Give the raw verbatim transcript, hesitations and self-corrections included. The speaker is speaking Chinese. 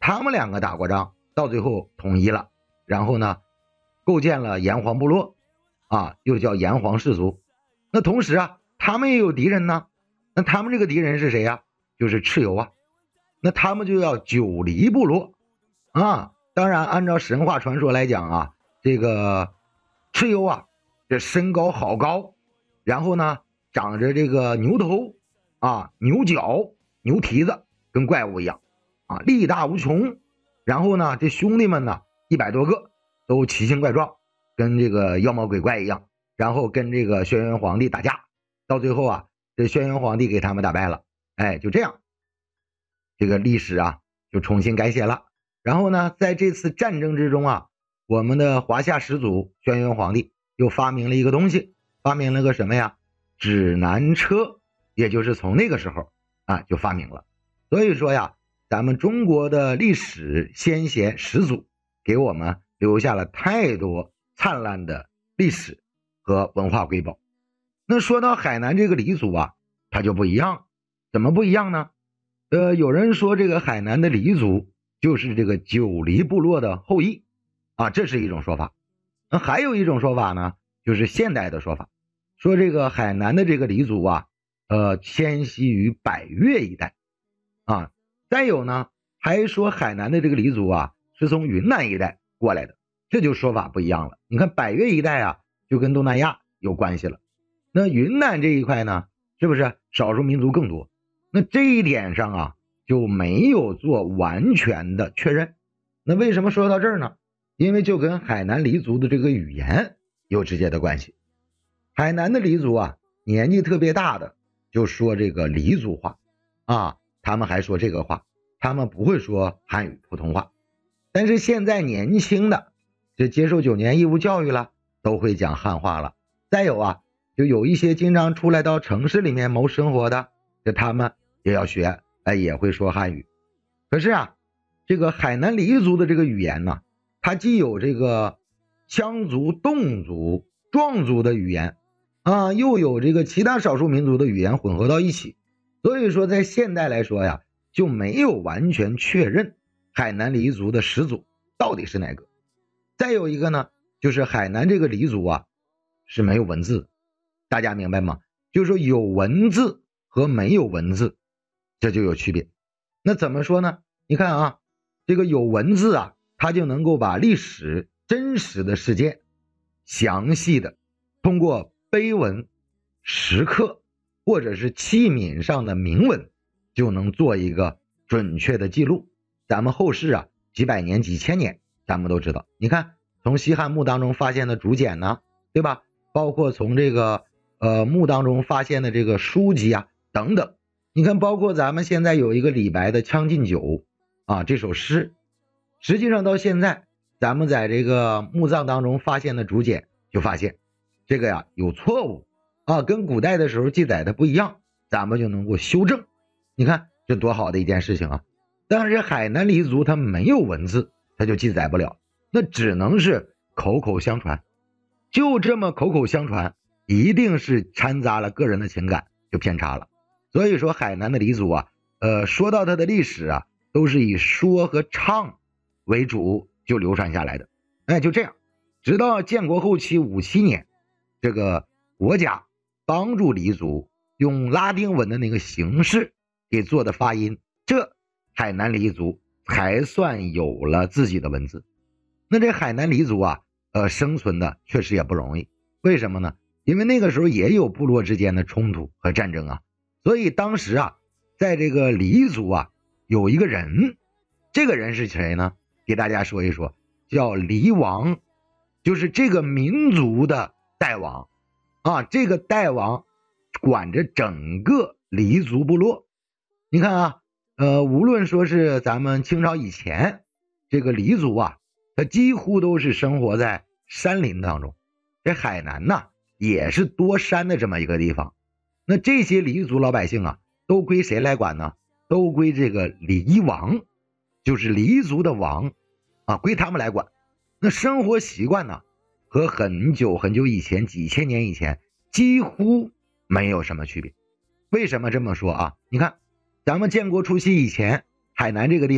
他们两个打过仗，到最后统一了，然后呢构建了炎黄部落啊，又叫炎黄氏族。那同时啊，他们也有敌人呢。那他们这个敌人是谁呀、啊？就是蚩尤啊。那他们就要九黎部落啊。当然，按照神话传说来讲啊，这个蚩尤啊，这身高好高，然后呢长着这个牛头啊、牛角、牛蹄子，跟怪物一样啊，力大无穷。然后呢，这兄弟们呢一百多个，都奇形怪状，跟这个妖魔鬼怪一样，然后跟这个轩辕皇帝打架，到最后啊，这轩辕皇帝给他们打败了。哎，就这样，这个历史啊就重新改写了。然后呢，在这次战争之中啊，我们的华夏始祖轩辕皇帝又发明了一个东西，发明了个什么呀？指南车，也就是从那个时候啊就发明了。所以说呀，咱们中国的历史先贤始祖给我们留下了太多灿烂的历史和文化瑰宝。那说到海南这个黎族啊，它就不一样。怎么不一样呢？呃，有人说这个海南的黎族就是这个九黎部落的后裔啊，这是一种说法。那还有一种说法呢，就是现代的说法，说这个海南的这个黎族啊，呃，迁徙于百越一带啊。再有呢，还说海南的这个黎族啊，是从云南一带过来的，这就说法不一样了。你看百越一带啊，就跟东南亚有关系了。那云南这一块呢，是不是少数民族更多？那这一点上啊，就没有做完全的确认。那为什么说到这儿呢？因为就跟海南黎族的这个语言有直接的关系。海南的黎族啊，年纪特别大的就说这个黎族话啊，他们还说这个话，他们不会说汉语普通话。但是现在年轻的，这接受九年义务教育了，都会讲汉话了。再有啊，就有一些经常出来到城市里面谋生活的，这他们也要学，哎，也会说汉语。可是啊，这个海南黎族的这个语言呢，它既有这个羌族、侗族、壮族的语言啊，又有这个其他少数民族的语言混合到一起，所以说在现代来说呀，就没有完全确认海南黎族的始祖到底是哪个。再有一个呢，就是海南这个黎族啊是没有文字，大家明白吗？就是说有文字和没有文字，这就有区别。那怎么说呢？你看啊，这个有文字啊，它就能够把历史真实的事件详细的通过碑文、石刻或者是器皿上的铭文，就能做一个准确的记录。咱们后世啊，几百年几千年咱们都知道，你看从西汉墓当中发现的竹简呢，对吧？包括从这个呃墓当中发现的这个书籍啊等等，你看包括咱们现在有一个李白的《将进酒》啊这首诗，实际上到现在咱们在这个墓葬当中发现的竹简就发现这个呀有错误啊，跟古代的时候记载的不一样，咱们就能够修正。你看这多好的一件事情啊！但是海南黎族他没有文字，他就记载不了，那只能是口口相传。就这么口口相传，一定是掺杂了个人的情感，就偏差了。所以说海南的黎族啊，呃，说到它的历史啊，都是以说和唱为主就流传下来的。哎，就这样，直到建国后期五七年，这个国家帮助黎族用拉丁文的那个形式给做的发音，这海南黎族才算有了自己的文字。那这海南黎族啊，呃，生存的确实也不容易。为什么呢？因为那个时候也有部落之间的冲突和战争啊。所以当时啊，在这个黎族啊，有一个人，这个人是谁呢？给大家说一说，叫黎王，就是这个民族的代王啊。这个代王管着整个黎族部落。你看啊，呃，无论说是咱们清朝以前，这个黎族啊，他几乎都是生活在山林当中。这海南呢，也是多山的这么一个地方。那这些黎族老百姓啊，都归谁来管呢？都归这个黎王，就是黎族的王啊，归他们来管。那生活习惯呢，和很久很久以前，几千年以前几乎没有什么区别。为什么这么说啊？你看咱们建国初期以前，海南这个地方